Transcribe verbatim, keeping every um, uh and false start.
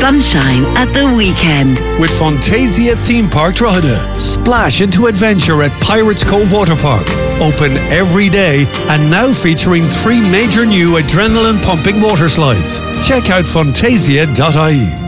sunshine at the weekend. With Fantasia Theme Park Drogheda. Splash into adventure at Pirates Cove Water Park. Open every day and now featuring three major new adrenaline pumping water slides. Check out fantasia dot I E.